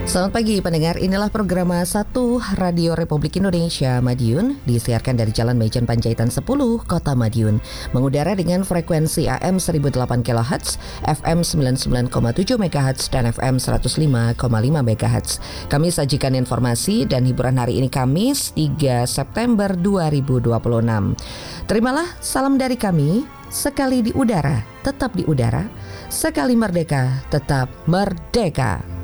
Selamat pagi pendengar, inilah program 1 Radio Republik Indonesia Madiun, disiarkan dari Jalan Maijen Panjaitan 10, Kota Madiun, mengudara dengan frekuensi AM 1008 kHz, FM 99,7 MHz, dan FM 105,5 MHz. Kami sajikan informasi dan hiburan hari ini Kamis 3 September 2026. Terimalah salam dari kami, sekali di udara, tetap di udara, sekali merdeka, tetap merdeka.